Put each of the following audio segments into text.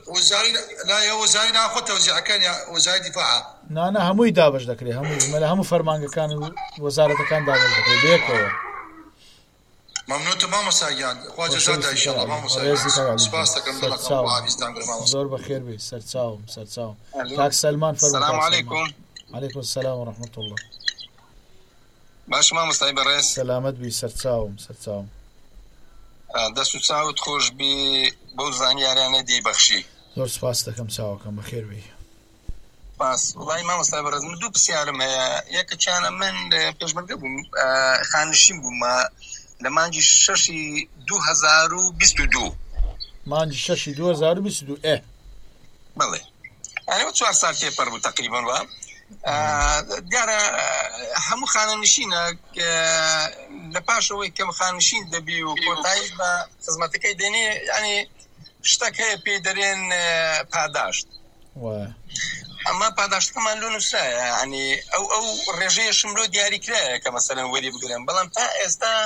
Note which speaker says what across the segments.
Speaker 1: وزاري لا يا وزاري ناخذ توزيع كان يا وزاري دفاع
Speaker 2: نا هەمووی دابش دەکرێت هەموو فەرمانگەکان و وەزارەتەکان دابش دەکرێت بەیەکەوە.
Speaker 1: ممنون تمام سايان خواجه زاد ان شاء الله ما مساعد سپاس دەکەم
Speaker 2: زۆر بەخێر بێ سەرچاوم کاک سەلمان فەرموو.
Speaker 3: السلام عليكم.
Speaker 2: عليكم السلام ورحمة الله.
Speaker 3: باش ما مستعي برئيس
Speaker 2: سلامت بي سەرچاوم
Speaker 3: دەست و چاوت خۆش بی بەو زانیاریانە دی بەخشی.
Speaker 2: زۆر سپاس دەکەم چاوەکەم بەخێر بێ.
Speaker 3: باس وڵی مامۆستا بەڕێز من دوو پرسیارم هەیە. یەکەکیانە من پێشمەرگە بووم خانشین بوومە لە مانگی 6 2022
Speaker 2: مانگی 6 2022
Speaker 3: بەڵێ یعنی 4 سال تێپەر بوو تقریبا وە دیارە هەموو خانەنشینە لە پاشەوەی کەم خانشین دەبی و کۆتایی بە خزمەتەکەی دێنێ ینی شتێک هەیە پێی دەرێن پاداشت ئەمە پاداشتەکەمان لۆ نووسرایە ینی ئەو ڕێژەیەشم لۆ دیاریکرایە کە مەسەلەن وەری بگرن بەڵام تا ئێستا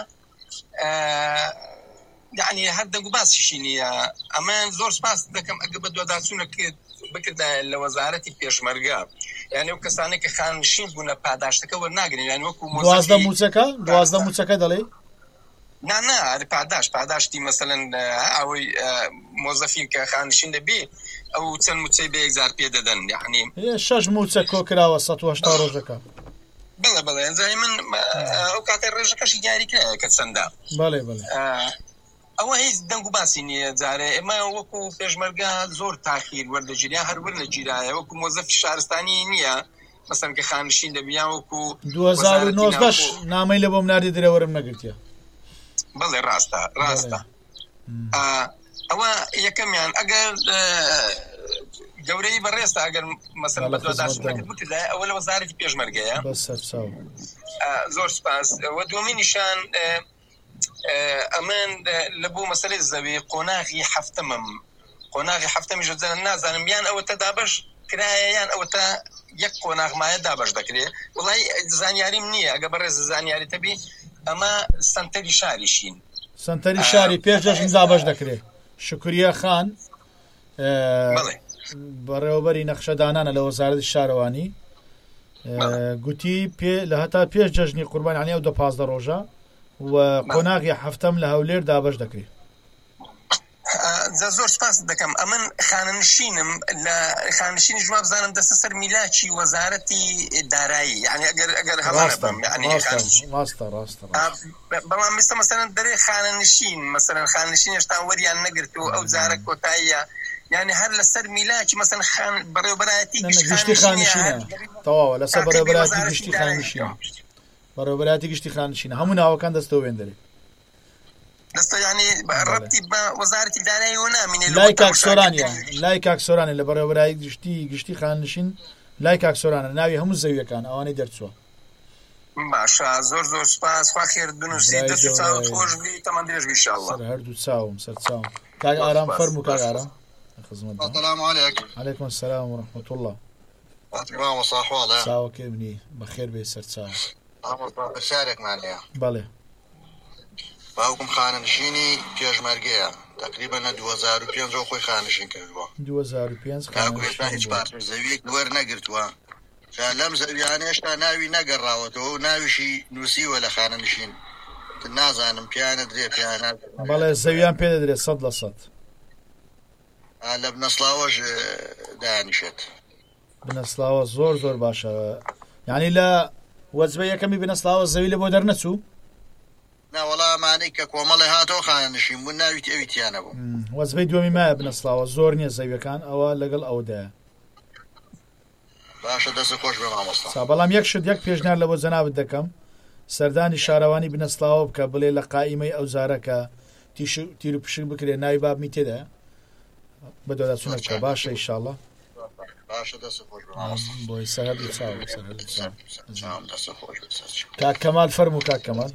Speaker 3: یعنی هەر دەنگ و باسیشی نییە. ئەمە زۆر سپاس دەکەم ئەگە بە دوواداچوونەکە بکردایە لە وەزارەتی پێشمەرگە یعنی ئەو کەسانێک کە خانشین بوون لە پاداشتەکە وەرناگرن یعنی وەکو
Speaker 2: دوازدە موچەکە دەڵێ
Speaker 3: نا پاداشتی مەسەلەن ئەوەی مۆزەفین کە خانشین دەبێ ئەو چەند موچەی بە 1000 پێ دەدەن یعنی
Speaker 2: 6 موچە کۆکراوە 180 ڕۆژەکە.
Speaker 3: بەڵێ ئەنجای من ئەو کاتێ ڕێژەکەشی دیاریکرایە کە چەندە.
Speaker 2: بەڵێ
Speaker 3: ئەوە هیچ دەنگ و باسی نییە. جارێ ئێمە وەکو پێشمەرگە زۆر تاخیر وەردەگیریان هەروەر لە گیرایە وەکو مۆزەفی شارستانی نییە مەسەن کە خانشین دەبیان وەکو
Speaker 2: 2019 نامەی لە بۆم ناردی درێوەرم نەگرتیە.
Speaker 3: بەڵێ ڕاستە ئەوە یەکەمیان ئەگەر گەورەی بەڕێستە ئەگەر مەسەلەن بە دوواداچوونەکەت بکردایە ئەوە لە وەزارەتی پێشمەرگەیە. زۆر سپاس. و دووەمینیشان ئەمن لە بۆ مەسەلەی زەوی قۆناغی هەفتەمیش نازانم یان ئەوەتە دابش کرایە یان ئەوەتە یەک قۆناغمایە دابش دەکرێت. وڵی زانیاریم نییە ئەگە بەڕێز زانیاری تەبی ئەمە سنتەری شاریشین
Speaker 2: سنتەری شاری پێشەشم دابش دەکرێت. شکریە خان بەڕێوەبەری نەخشەدانانە لە وەزارەتی شارەوانی گوتی لە هەتا پێش جەژنی قوربانیانی ئەو 15 ڕۆژە و قۆناغی هەفتەم لە هەولێر دابش دەکرێت.
Speaker 3: زۆر سپاس دەکەم. ئەمن خانەنشینم لە خانشینی ژوا بزانم دەستە سەر میلاکی وەزارەتی دارایی یعنی ئەگەر هەڵانە بم بەڵام مەسەلەن دەرێ خانەنشین مەسەلەن خانشین هێشتا وەریان نەگرتووە ئەو جارە کۆتاییە یعنی هەر لەسەر میلاکی مەسەلەن بەڕێوەبەرایەتی
Speaker 2: گشتی خانشینە تەواوە لەسەر بەڕێوەبەرایەتی گشتی خانشینە بەڕێوەبەرایەتی گشتی خانشینە هەموو ناوەکان دەستەوە وێندەرێ
Speaker 3: دەستە ینی ڕەبتی بە وەزارەتی دارایی و نامینێ
Speaker 2: لای کاکسۆرانە لە بەڕێوەبەرایی گشتی خانشین لای کاکسۆرانە ناوی هەموو زەویەکان ئەوانەی دەرچووە.
Speaker 3: باشە زۆر سپاس خوا خێر بنووسی دەست و چاوت خۆش بی تەمان درێژ بی ئینشاءالله.
Speaker 2: هەردوو سەرچاوم کاک ئارام فەرموو کاک ئارام.
Speaker 1: السلام عليكم.
Speaker 2: عليكم السلام ورحمة الله.
Speaker 1: تمام وصحواله.
Speaker 2: ساوە کێبنی بەخێر بێ سەرچاو.
Speaker 1: شارێک مانەیە.
Speaker 2: بەڵێ.
Speaker 1: باوکم خانەنشینی پێشمەرگەیە تقریبا لە 2005 خۆی خانشین کردووە.
Speaker 2: 2005
Speaker 1: خانشین هیچ پارچە زەویەک وەرنەگرتووە. لەم زەویانە هێشتا ناوی نەگەڕاوەتەوە و ناویشی نووسیوە لە خانەنشین نازانم پیانە درێ پیانە.
Speaker 2: بەڵێ زەویان پێ دەدرێت 100%.
Speaker 1: لە بنەسلاوەش دانیشێت.
Speaker 2: بنەسلاوە زۆر باشە یعنی لە وەجبە یەکەمی بنەسلاوە زەوی لە بۆ دەرنەچوو
Speaker 1: ناوەڵامانەی کە کۆمەڵی هاتەوە خانەنشین بوون ناویت ئەویتیانە بوو.
Speaker 2: وەجبەی دووەمی مایە بنەسلاوە زۆر نییە زەویەکان ئەوە لەگەڵ ئەوەدایە.
Speaker 1: باشە دەست خۆش بێ مامۆستا.
Speaker 2: بەڵام یەک پێشنیار لە بۆ جەنابەت دەکەم سەردانی شارەوانی بنەسلاوە بکە بڵێ لە قائیمەی ئەو جارەکە تیر و پشک بکرێ ناوی بابمی تێدا بە دوواداچوونە بکە باشە ئینشاءالله.
Speaker 1: باشە دەست خۆش بێ مامۆستا.
Speaker 2: بۆی سەرهەردوو چاو کاک کەمال فەرموو کاک کەمال.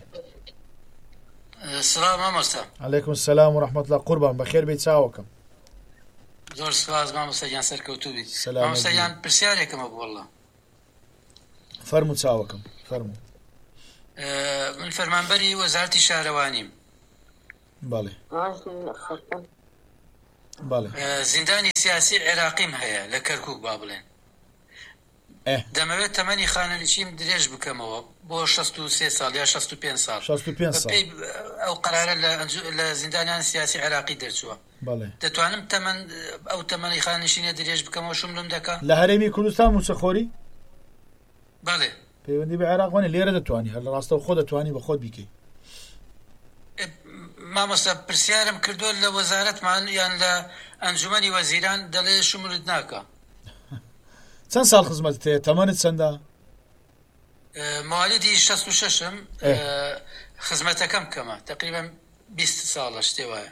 Speaker 4: سلام مامۆستا.
Speaker 2: عەلەیکم السلام ورحمة الله قوربان بەخێر بێ چاوەکەم.
Speaker 4: زۆر سپاس مامۆستا گیان سەرکەوتوو بیت. مامۆستا گیان پرسیارێکمە بوو وەڵڵا.
Speaker 2: فەرموو چاوەکەم فەرموو.
Speaker 4: من فەرمانبەری وەزارەتی شارەوانیم.
Speaker 2: بەڵێ.
Speaker 4: زیندانی سیاسی عێراقیم هەیە لە کەرکووک با بڵێن دەمەوێت تەمەنی خانەنشین درێژ بکەمەوە بۆ 63 ساڵ یا 65 ساڵ ئەو قرارە لە زیندانیان سیاسی عێراقی دەرچووە دەتوانم ئەو تەمەنی خانەنشینە درێژ بکەمەوە شوملم دەکات
Speaker 2: لە هەرێمی کوردستان موچەخۆری
Speaker 4: بەڵێ
Speaker 2: پەیوەندی بە عێراق وانە لێرە دەتوانی هەر لە ڕاستەوە خۆ دەتوانی بە خۆت بیکەی
Speaker 4: مامۆستا پرسیارم کردووە لە وەزارەتمان یان لە ئەنجومەنی وەزیران دەڵێ شوملت ناکە
Speaker 2: چەند ساڵ خزمەتت هەیە تەمەنت چەندە
Speaker 4: موالیدی 66م خزمەتەکەم کەمە تقریبا 20 ساڵە شتێ وایە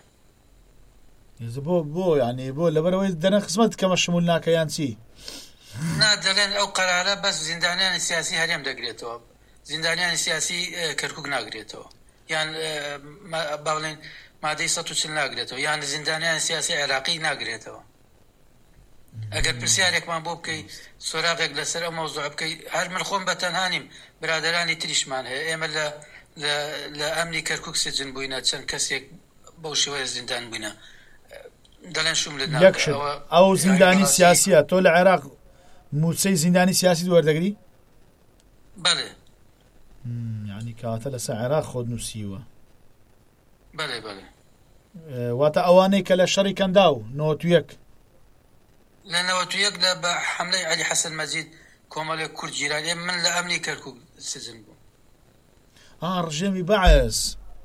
Speaker 2: بۆ یعنی بۆ لەبەرەوەی دەنە خزمەت کەمە شمول ناکە یان چی
Speaker 4: نا دەڵێن ئەو قەرارە بەس زیندانیانی سیاسی هەرێم دەگرێتەوە زیندانیانی سیاسی کەرکووک ناگرێتەوە یان با بڵێن مادەی 140 ناگرێتەوە یان زیندانیانی سیاسی عێراقی ناگرێتەوە ئەگەر پرسیارێکمان بۆ بکەی سۆراغێک لەسەر ئەو مەوزوع بکەی هەر من خۆم بەتەنها نیم برادرانی تریشمان هەیە ئێمە لە ئەمنی کەرکووک سجن بووینە چەند کەسێک بەو شێوەیە زیندان بووینە دەڵێن شوملت
Speaker 2: ناکە ئەو زیندانی سیاسیە تۆ لە عێراق موچەی زیندانی سیاسی وەردەگری
Speaker 4: بەڵێ
Speaker 2: یعنی کاتە لەسەر عێراق خۆت نووسیوە
Speaker 4: بەڵێ بەڵێ
Speaker 2: واتە ئەوانەی کە لە شەڕی کەندا و 91
Speaker 4: لە 91 لە بە حملەی عەلی حەسەن مەجید کۆمەڵێک کورد جیرانی من لە ئەمنی کەرکووک سجن بووم
Speaker 2: ڕژێمی بەعەز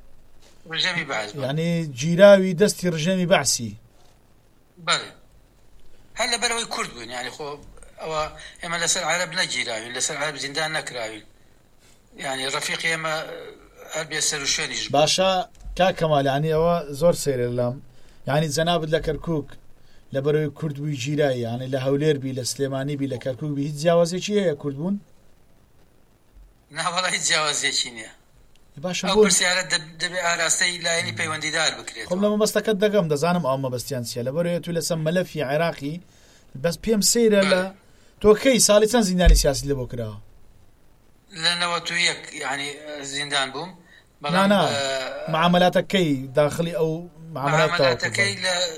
Speaker 2: یعنی جیراوی دەستی ڕژێمی بەعسی
Speaker 4: بەڵێ هەر لەبەرەوەی کورد بووین یعنی خۆ ئەوە ئێمە لەسەر عەرەب نەگیراوین لەسەر عەرەب زیندان نەکراوین یعنی ڕەفیقی ئێمە هەر بێ سەر و شوێنیش
Speaker 2: باشە کا کەمال یعنی ئەوە زۆر سەیرە لەم یعنی جەنابەت لە کەرکووک لەبەرەوەی کورد بووی جیرایی یعنی لە هەولێر بی لە سلێمانی بی لە کەرکووک بی هیچ جیاوازێکی هەیە کورد بوون
Speaker 4: ناوەڵا هیچ جیاوازێکی نییە
Speaker 2: باشە
Speaker 4: ئەو پرسیارە دەبێ ئاراستەی لایەنی پەیوەندیدار بکرێت
Speaker 2: خۆم لە مەبەستەکەت دەگەم دەزانم ئەو مەبەستیان چیە لەبەرەوەی تو لەسەر مەلەفی عێراقی بەس پێم سەیرە لە تۆ کەی ساڵی چەند زیندانی سیاسی لە بۆ کراوە
Speaker 4: لە 91 یعنی زیندان بووم
Speaker 2: معاملاتەکەی داخلی ئەو
Speaker 4: معاملاتەکەی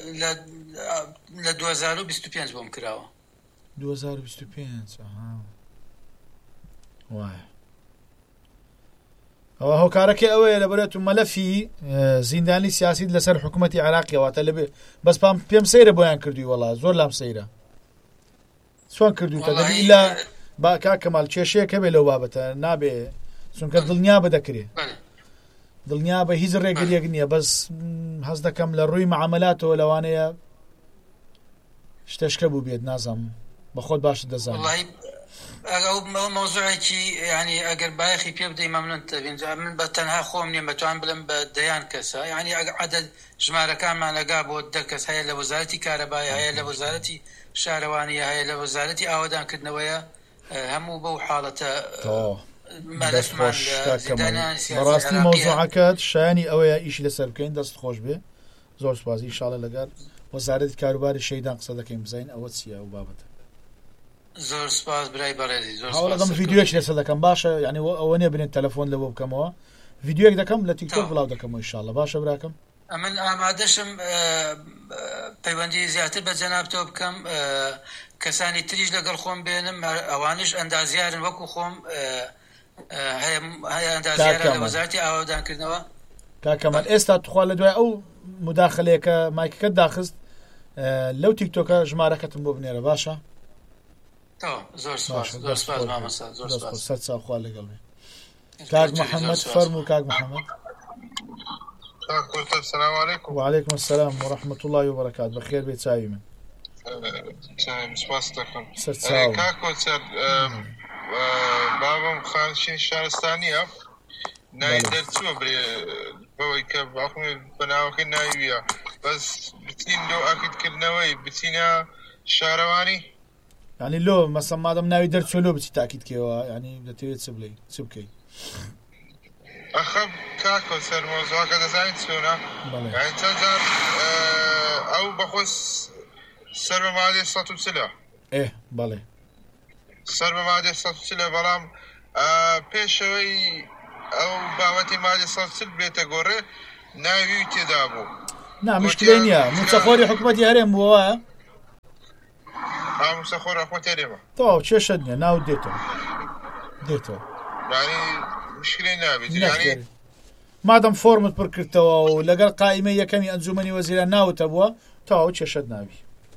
Speaker 4: لە 2025 بۆم کراوە
Speaker 2: 2025 وایە ئەوە هۆکارەکەی ئەوەیە لەبەرێت و مەلەفی زیندانی سیاسی لەسەر حکوومەتی عێراقیەوەتە لەبێ بەس پێم سەیرە بۆیان کردووی وەڵا زۆر لام سەیرە چۆن کردوتە دەبی لە با کاکەمال کێشەیەکە بێ لەو بابەتە نابێ چونکە دڵنیا بە دەکرێ دڵنیا بە هیچ ڕێگریەک نییە بەس هەست دەکەم لە ڕووی معاملاتەوە لەوانەیە شتێشکە بوو بێت نازانم بە خۆت باشت دەزانم
Speaker 4: ئەو مەوزوعێکی ینی ئەگەر بایەخی پێ بدەی مەمنون تەبین من بە تەنها خۆم نییە بەتوان بڵم بە دەیان کەسە ینی عەدەد ژمارەکانمان لەگا بۆ دەکەس هەیە لە وەزارەتی کارەبای هەیە لە وەزارەتی شارەوانیە هەیە لە وەزارەتی ئاوادانکردنەوەیە هەموو بەو حاڵەتە
Speaker 2: بەڕاستی مەوزوعەکەت شایانی ئەوەیە ئیشی لەسەر بکەین دەست خۆش بێ زۆر سوپاس ئینشاڵڵا لەگەڵ وەزارەتی کاروباری شەیدان قسە دەکەین بزین ئەوە چییە ئەو بابەتە
Speaker 4: زۆر سپاس برای بەڕێزی زۆر
Speaker 2: هەوڵەدەم ڤیدیۆیەک لەسەر دەکەم باشە یعنی ئەوە نییە بنێن تەلەفۆن لەبۆ بکەمەوە ڤیدیۆیەک دەکەم لە تیکتۆک بڵاو دەکەمەوە ئینشاڵڵا باشە براکەم
Speaker 4: ئەمن ئامادەشم پەیوەندی زیاتر بە جەنابتەوە بکەم کەسانی تریش لەگەڵ خۆم بێنم ئەوانش ئەندازیارن وەکو خۆم هەیە ئەندازیارە لە وەزارەتی ئاوادانکردنەوە
Speaker 2: کاکەمال ئێستا توخوا لە دوای ئەو مداخلەیەکە مایکەکەت داخست لەو تیکتۆکە ژمارەکەتم بۆ بنێرە باشە
Speaker 4: زۆر سپاس زۆر سپاس مامۆستا زۆر سپاس
Speaker 2: سەر چاوخوا لەگەڵ بێ کاک محەممەد فەرموو کاک محەممەد
Speaker 5: السلام عليكم.
Speaker 2: وعليكم السلام ورحمة الله وبركاته. بخير بيت ساوي من.
Speaker 5: سپاسدەکەم.
Speaker 2: کاکۆ
Speaker 5: سەر بابم خانشین شارستانیە ناوی دەرچووە بەوەی کە باخمی بەناوەکەی ناویە بەس بچین لەو ئاکیدکردنەوەی بچینە شارەوانی
Speaker 2: ینی لۆ مەسەڵ مادەم ناوی دەرچوە لۆ بچی تاکیدکەوە ینی دەتەوێت چ بڵێ چ بکەی
Speaker 5: ئەخە کاکۆ سەر مۆزوعەکە دەزانیت چۆنە یعنی چەند جار ئەو بەخۆی سەر بە مادەی 140
Speaker 2: بەڵێ
Speaker 5: سەر بە مادەی 140 بەڵام پێشەوەی ئەو بابەتی مادەی 140 بێتە گۆڕێ ناوی تێدا بوو
Speaker 2: نا مشكلة نيا متخوري حكومتي هرم بوا
Speaker 5: مستخور حكومتي هرم
Speaker 2: تو چه شدني ناو ديتو
Speaker 5: يعني مشكلة نابت يعني
Speaker 2: مادام فورمت بركرتوا ولقى قائمة يكمي أنزومني وزير ناو تبوا تو چه شد نابي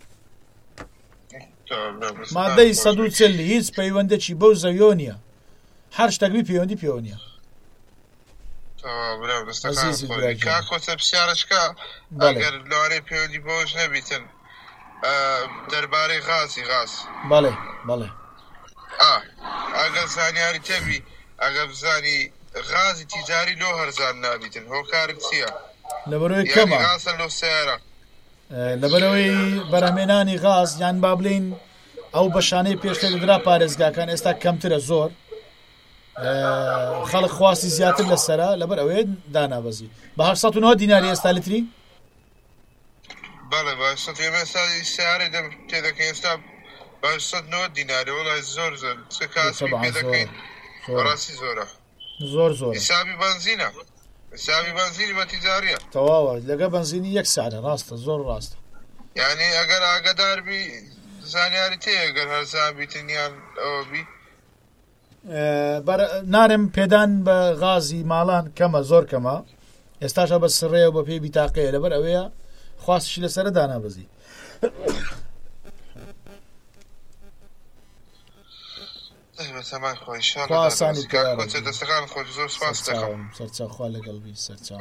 Speaker 2: مادەی 140 هیچ پەیوەندێکی بەو زەویۆنیە هەر شتێکبی پەیوەندی
Speaker 5: کاکۆچە پرسیارەکە ئەگەر لەوانەیە پەیوەندی بۆش نەبیتن دەربارەی غازی غاز
Speaker 2: بەڵێ
Speaker 5: ئەگەر زانیاری تێبی ئەگەر بزانی غازی تیجاری لۆ هەرزان نابیتن هۆکارت چییە
Speaker 2: لەبەرەوەی کەمە
Speaker 5: غازە لۆ سیارە
Speaker 2: لەبەرەوەی بەرهەمێنانی غاز یان با بڵین ئەو بەشانەی پێشتر درا پارێزگاکان ئێستا کەمترە زۆر خەڵک خواستی زیاتر لەسەرا لەبەر ئەوەیە دانابەزی بە 809 دیناری ئێستا لتری
Speaker 5: بەڵێ بە سیارەی تێدەکەین ئێستا 9 دیناری وڵای زۆر چ کاسی پێ دەکەین ڕاستی زۆرە حسابی بنزینە حسابی بنزینی بە تیجاریە
Speaker 2: تەواوە لەگە بنزینی 1 ساعتە ڕاستە زۆر ڕاستە
Speaker 5: یعنی ئەگەر ئاگداربی زانیاری تێ ئەگەر هەرزان بیتنیان ئەوەبی
Speaker 2: نارم پێدان بە غازی ماڵان کەمە زۆر کەمە ئێستاشە بە سڕێ و بە پێی بیتاقەیە لەبەر ئەوەیە خواستشی لەسەرە دانابەزی سەرچاوخوا لەگەڵبی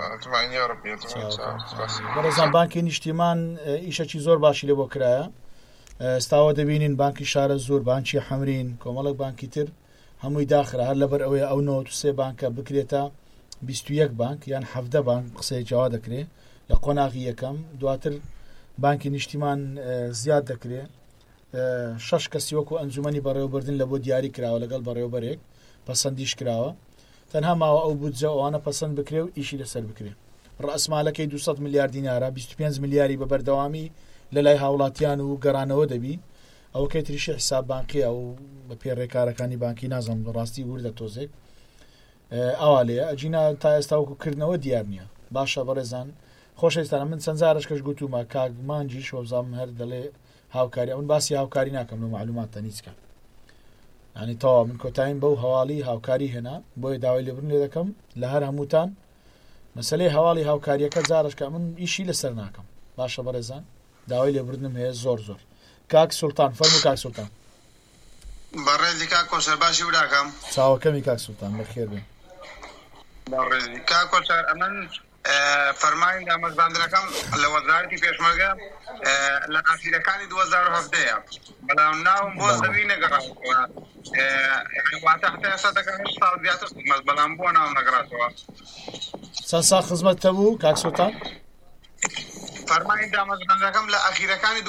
Speaker 2: بەڕێزان بانکی نیشتیمان ئیشەکی زۆر باشی لێ بۆ کرایە ئێستاوە دەبینین بانکی شارە زۆر بانکی حەمرین کۆمەڵک بانکی تر هەمووی داخرا هەر لەبەر ئەوەیە ئەو 93 بانکە بکرێتە 21 بانک یان 17 بانک قسەی جاوا دەکرێت لە قۆناغی یەکەم دواتر بانکی نیشتیمان زیاد دەکرێت 6 کەسی وەکو ئەنجومەنی بەڕێوەبردن لە بۆ دیاری کراوە لەگەڵ بەڕێوەبەرێک پەسەندیش کراوە تەنها ماوە ئەو بودجە ئەوانە پەسەند بکرێ و ئیشی لەسەر بکرێت ڕەسمالەکەی 200 میلیارد دینارە 25 میلیاری بە بەردەوامی لە لای هاوڵاتیان و گەڕانەوە دەبی ئەو کەی تریشی حساب بانقیە و بە پێڕێکارەکانی بانکی نازم ڕاستی وردە تۆزێک ئەوا لێ ئەجینا تا ئێستا وەکو کردنەوە دیار نییە باشە بەڕێزان خۆشەویستانە من چەند جارش کەش گوتومە کاگمانجی شۆزام هەر دەڵێ هاوکاری ئەوون باسی هاوکاری ناکەم لە معلوماتە نیچکە ینی تەواو من کۆتاییم بەو هەواڵی هاوکاری هێنا بۆیە داوای لێبرن لێ دەکەم لە هەر هەمووتان مەسەلەی هەواڵی هاوکاریەکە جارشکە من ئیشی لەسەر ناکەم باشە بەڕێزان داوای لێبردنم هەیە زۆر کاک سولتان فەرموو کاک سولتان
Speaker 3: بەڕێزی کاک کۆسەر باشی وراکەم
Speaker 2: چاوەکەمی کاک سولتان بەخێر بێن
Speaker 3: بەڕێزی کاک کۆسەر ئەمن فەرمانی دامەزراندنەکەم لە وەزارەتی پێشمەرگە لە ئاخیرەکانی 2017 بەڵام ناوم بۆ زەوی نەگەڕاوە واتە حتا ئێستا دەکەم ساڵ زیاتر خزمەت بەڵام بۆ ناوم نەگەڕاتەوە
Speaker 2: چەند ساڵ خزمەتتە بوو کاک سولتان
Speaker 3: فەرمانی دامەزراندنەکەم لە ئاخیرەکانی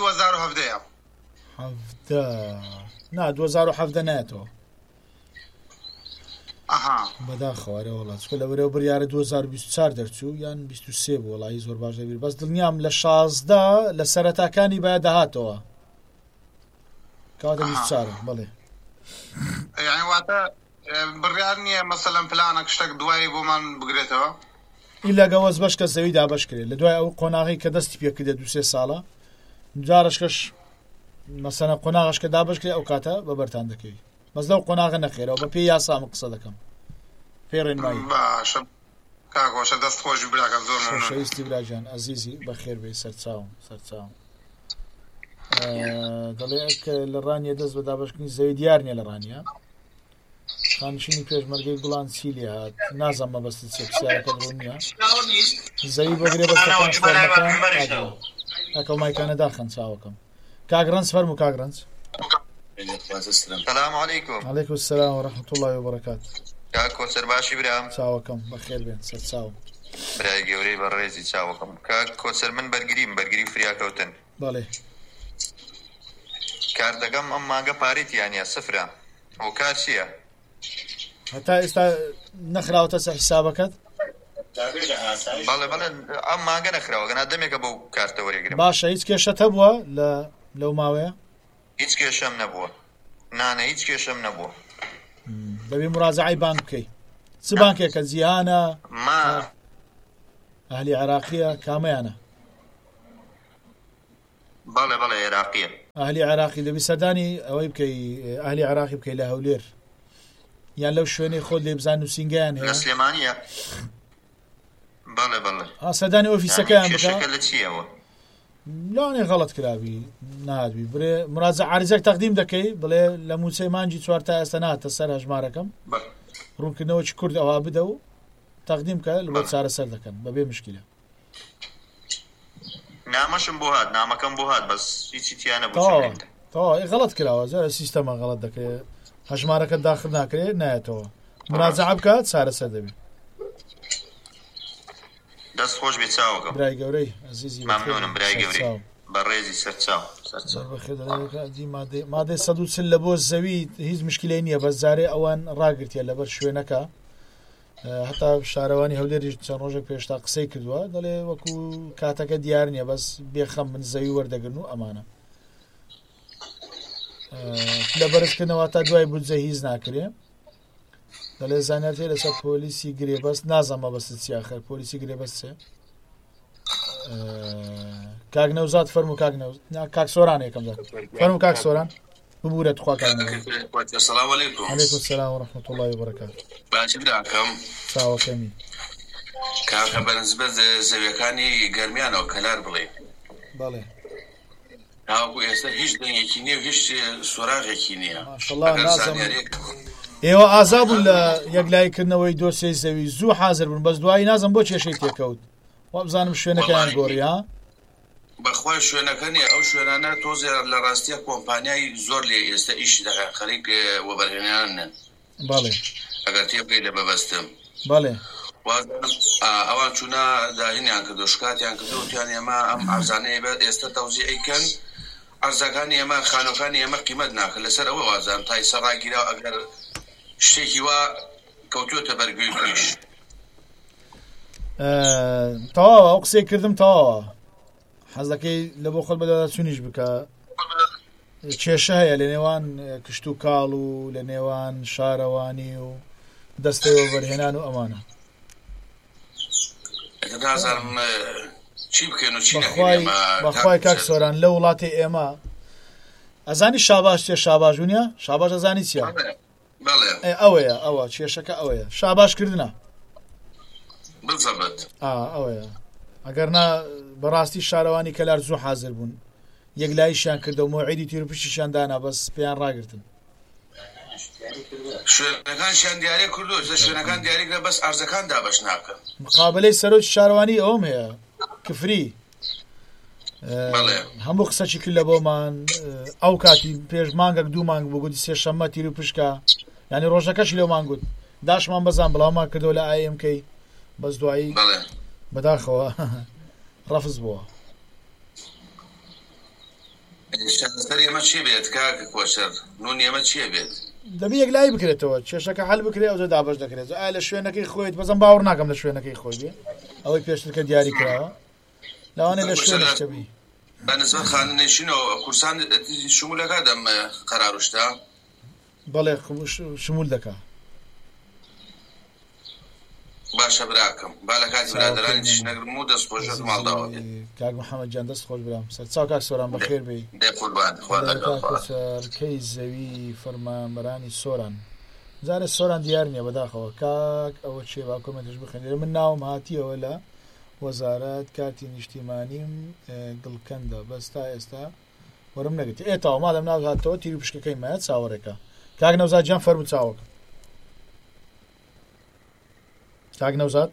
Speaker 3: 2017
Speaker 2: نا 2017 نایەتەوە
Speaker 3: بەداخەوارە
Speaker 2: وڵات چکە لە بەرەو بڕیارە 2024 دەرچوو یان 23 بوو وڵایی زۆر باش دەبیر بەس دڵنیام لە 16 لە سەرەتاکانی باید دەهاتەوە کاتە 24 بەڵێ
Speaker 3: یعنی واتە بڕیار نییە مەسەلەن پلانێک شتێک دوایی بۆمان بگرێتەوە
Speaker 2: ئیلاگەوەز بەش کە زەوی دابەش کرێت لە دوای ئەو قۆناغی کە دەستی پێکردێت 2-3 ساڵە جارشکەش مەسەلەن قۆناغش کە دابەش کرێت ئەو کاتە بە بەرتان دەکەوی بەس لەو قۆناغە نەخێرەوە بە پێی یاسام قسە دەکەم پێی ڕێنمایی
Speaker 3: باشە کاکۆشە دەست خۆشی براکەم زۆر
Speaker 2: خۆشەویستی براجان ئەزیزی بەخێر بێ سەرچاوم دەڵێ لە ڕانیە دەست بە دابەشکردنی زەوی دیار نیە لە ڕانیە خانشینی پێشمەرگەی گوڵان چیلی هات نازانم مەبەستی چێ پرسیارەکە درۆ نییە زەوی بەگرێ بەستەکان فەرمەکان ئەکەو مایکانە داخەن چاوەکەم کاگڕەنج فەرموو کاگڕەنج
Speaker 1: السلام عليكم.
Speaker 2: عليكم السلام ورحمة الله وبركاته.
Speaker 1: كاك كوسر باشي برام.
Speaker 2: چاوەکەم بەخێر بێن سەر چاوم.
Speaker 1: برای گەورەی بەڕێزی چاوەکەم. کاک کۆسەر من بەرگری فریاکەوتن.
Speaker 2: بەڵێ.
Speaker 1: کار دەکەم ئەم مانگە پارێتی یانە سفرە. ئەو کار چییە؟
Speaker 2: هەتا ئێستا نەخراوەتە سەر حیسابەکەت؟
Speaker 1: بەڵێ ئەم مانگە نەخراوە گەنا دەمێکە بەو کارتە وەرێگرم.
Speaker 2: باشە هیچ کێشەت هەبووە لەو ماوەیە؟
Speaker 1: هیچ کێشەم نەبووە. نانە هیچ کێشەم نەبووە.
Speaker 2: دەبێ مراجعەی بانک بکەی. چ بانکێکە جیهانە؟ ئەهلی عێراقیە کامەیانە؟
Speaker 6: بەڵێ بەڵێ عێراقیە
Speaker 2: ئاهلی عێراقی دەبی سەردانی ئەوەی بکەی ئاهلی عێراقی بکەی لە هەولێر یان لەو شوێنەی خۆت لێ بزان نووسینگیان هەیە
Speaker 6: لە سلێمانیە بەڵێ بەڵێ
Speaker 2: سەردانی ئۆفیسەکەیان بکە
Speaker 6: کێشەکە لە چیەوە
Speaker 2: لەوانێ غەڵەت کرابی نادبی برێ مراجع عریزێک تەقدیم دەکەی بڵێ لە مووچەی مانجی 4 تا ئێستا ناتە سەر هەژمارەکەم ڕوونکردنەوەی کورد ئەوها بدە و تەقدیم کە لە بۆ چارەسەر دەکەن بەبێ مشکلە
Speaker 6: نامەشم بۆ هات نامەکەم بۆ هات بەس هیچی تیانە
Speaker 2: تەواو غەڵەت کراوە زۆر سیستەمە غەڵەت دەکرێت هەژمارەکە داخل ناکرێت نایەتەوە مراجع بکە چارەسەر دەبێت
Speaker 6: دەست خۆش بێت چاوەکەم
Speaker 2: برای گەورەی عزیزی
Speaker 6: مەمنونم برای گەورەی بەڕێزی سەرچاو
Speaker 2: مادەی 140 لە بۆ زەوی هیچ مشکلەی نییە بەس جارێ ئەوان ڕاگرتیە لەبەر شوێنەکە هەتا شارەوانی هەولێری چەند ڕۆژێک پێشتا قسەی کردووە دەڵێ وەکو کاتەکە دیار نییە بەس بێخەم من زەوی وەردەگرن و ئەمانە لە بەرزکردنەوە تا دوای بودجە هیچ ناکرێ دەڵێ زانیارتێ لەسەر پۆلیسی گرێبەست نازەمە بەست چیاخەر پۆلیسی گرێبەست چێ کاک نەوزات فەرموو کاک سۆران یەکەم فەرموو کاک سۆران ببوورە تخوا
Speaker 7: السلام علیکم
Speaker 2: علیکم السلام ورحمة الله وبركاته
Speaker 7: باش براکەم
Speaker 2: چاوەکەمی
Speaker 7: کاکە بەنسبەت زەویەکانی گەرمیانەوە کەلار بڵێ
Speaker 2: بەڵێ
Speaker 7: تاوەکو ئێستا هیچ دەنگێکی نییە و هیچ سۆراغێکی نییە
Speaker 2: ئێوە ئازا بوون لە یەکلایکردنەوەی دۆسیەی زەوی زوو حازر بوون بەس دوایی نازم بۆ کێشەی تێکەوت وا بزانم شوێنەکەیان گۆڕی ها
Speaker 7: بەخوای شوێنەکە نیە ئەو شوێنانە تۆزێ لە ڕاستیە کۆمپانیای زۆر لێ ئێستا ئیشی دەکەن خەریک وەبەرهێنانن
Speaker 2: بەڵێ
Speaker 7: ئەگەر تێ بگەی لە بەبەستم
Speaker 2: بەڵێ
Speaker 7: ئەوان چوونە داهینیان کردو شکاتیان کردو وتیان ئێمە ئەم ئارزانەیە ئێستا تەوزیعیکەن ئەرزەکانی ئێمە خانۆکانی ئێمە قیمەت ناکەن لەسەر ئەوە وازان تای سەڕاگیرا ئەگەر شتێکی وا کەوتووەتە بەرگوێی تویش
Speaker 2: تەواوە ئەو قسەی کردم تەواوە حەزەکەی لە بۆ خۆت بەدەدا چونیش بکە کێشە هەیە لە نێوان کشت و کاڵ و لە نێوان شارەوانی و دەستەی وەبەرهێنان و ئەمانە
Speaker 7: نازانم چی بکەن و چی
Speaker 2: بەخوای کاک سۆران لە وڵاتی ئێمە ئەزانی شاباش چێ شاباژونیە شاباش ئەزانی چیە ئەوەیە ئەوە کێشەکە ئەوەیە شاباشکردنە ئەوەیە ئەگەر نا بەڕاستی شارەوانی کەلار زوو حازر بوون یەکلاییشیان کردە و مۆعیدی تیرپشتیشیان دانا بەس پێیان ڕاگرتن
Speaker 7: شوێنەکانشیان دیارە کردو شوێنەکان دیاریکرا بەس ئارزەکان دابەش ناکەن
Speaker 2: مقابلەی سەرۆکی شارەوانی ئەوم هەیە کفری هەموو قسەی کرد لە بۆمان ئەو کاتی پێش مانگەک دوو مانگ بوو گوتی سێ شەممە تیر و پشکە ینی ڕۆژەکەشی لەومان گوت داشمان بەزان بڵاومان کردەوە لە ئایمکەی بەس دوایی بەداخەوە ڕەفز بووە
Speaker 7: ئێمە چی بێت کاک کۆشەر نون ئێمە چیە بێت
Speaker 2: دەبی یەکلایی بکرێتەوە کێشەکە هەل بکرێت ئەو دابش دەکرێت ئایا لە شوێنەکەی خۆیت بەزم باوەڕ ناکەم لە شوێنەکەی خۆی بێ ئەوەی پێشترکە دیاری کراوە لەوانێ لە شوێنەکەبی
Speaker 7: بەنسبەت خانەنشینەوە کورسان شمولەکە دەم قەراروشتا
Speaker 2: بەڵێ شمول دەکا
Speaker 7: باشە براکەم با لە کاتی برادرانی تشنەگرم و دەست خۆشت ماڵداوە
Speaker 2: کاک محەممەد جان دەست خۆش برام سەرچاو کاک سۆران بەخێر بێ کەی زەوی فەرمانبەرانی سۆران جارە سۆران دیار نییە بەداخەوە کاک ئەوە چێ با کۆمنتش بخێنێ من ناوم هاتیەوە لە وەزارەت کارتی نیشتیمانیم دڵکەندە بەس تا ئێستا وەرم نەگرێت ئێتاوە مادەم ناو هاتەوە تیر و پشکەکەی مایە چاوەڕێکە کاک نەوزاد جان فەرموو چاوەکە کاک نەوزاد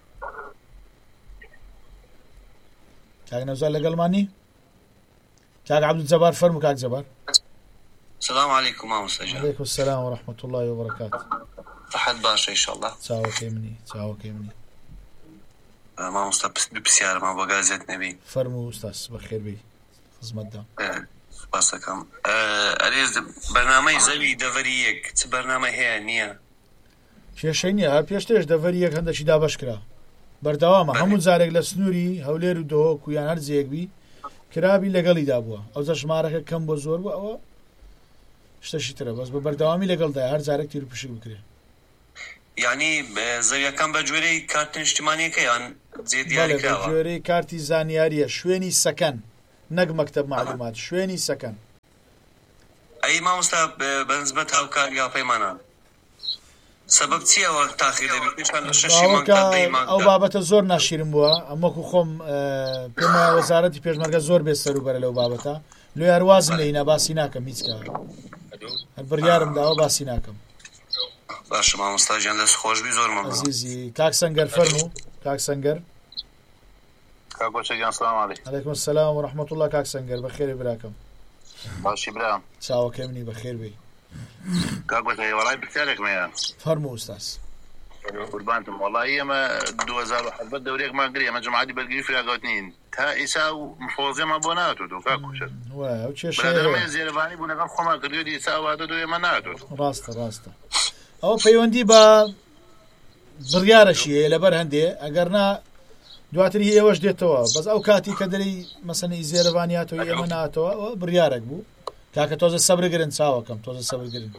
Speaker 2: لەگەڵمانی کاک عەبدولجەبار فەرموو کاک جەبار
Speaker 8: السلام عليكم مامۆستا جان
Speaker 2: عليكم السلام ورحمة الله وبركاته
Speaker 8: صحت باشە ئینشاءالله
Speaker 2: چاوەکەی منی
Speaker 8: مامۆستا پرسیارەمان بۆ گازێت نەبی
Speaker 2: فەرموو ئوستاس بەخێر بێ خزمەتدا
Speaker 8: سوپاس دەکەم ئەرێز بەرنامەی زەوی دەڤەری یەک چ بەرنامە هەیە نییە
Speaker 2: کێشەی نییە هەر پێشترش دەڤەری یەک هەندێکی دابەش کرا بەردەوامە هەموو جارێک لە سنووری هەولێر و دۆک و یان هەر جێکبی کرابی لەگەڵیدا بووە ئەو جە ژمارەکە کەم بۆ زۆر بوو ئەوە شتەشی ترە بەس بە بەردەوامی لەگەڵدا هەر جارێک تیر و پشک بکرێ
Speaker 8: یعنی زەویەکان بە جوێرەی کارتی نیشتیمانیەکە یان جێ دیاری کراوە
Speaker 2: جوێرەی کارتی زانیاریە شوێنی سەکەن نەک مەکتەب معلومات شوێنی سەکەن.
Speaker 8: ئەی مامۆستا بەنسبەت هاوکاریا پەیمانان سبب چیەوە تاخیر دەبێت پێشان لە 6 مانگە
Speaker 2: ئەو بابەتە زۆر ناشیرم بووە ئەمەکو خۆم پێمە وەزارەتی پێشمەرگە زۆر بێ سەروبەرە لەو بابەتە لێ هەروازم لە هینا باسی ناکەم هیچ کار هەر بڕیارم داوە باسی ناکەم.
Speaker 8: باشە مامۆستا گیان دەست خۆشبی زۆر مەمنون.
Speaker 2: عزیزی کاک سەنگەر فەرموو. کاک سەنگەر
Speaker 9: کاک بۆچەگیان سلام عەلەیکم.
Speaker 2: عەلەیکم السلام و رەحمەت الله. کاک سەنگەر بەخێرێ براکەم.
Speaker 9: باشی برام
Speaker 2: چاوەکەی منی بەخێر بێ.
Speaker 9: کاک بۆچەگی وەڵای پرسیارێکمەیە.
Speaker 2: فەرموو ئوستاز.
Speaker 9: قوربانتم وەڵی ئێمە 2017 دەورێکمان گری ئەمە جەماعەتی بەرگری فراگەوت نین تا ئیسا و مفۆزێمان بۆ ناتوت کاک کوشت
Speaker 2: ئەو کێشەیە
Speaker 9: برادەرەمە زێرەبانی بوو لەگەڵ خۆمان کردوێت ئیسا واتە دو ئێمە ناتوت.
Speaker 2: ڕاستە ئەو پەیوەندی بە بڕیارەشی هەیە لەبەر هەندێ ئەگەر نا دواتر ئێوەش دێتەوە بەس ئەو کاتی کە دەری مەسەنی زێرەبانیاتەوە ئێمە ناتەوە بڕیارێک بوو کاکە تۆزە سەبرگرن چاوەکەم تۆزە سەبرگرن.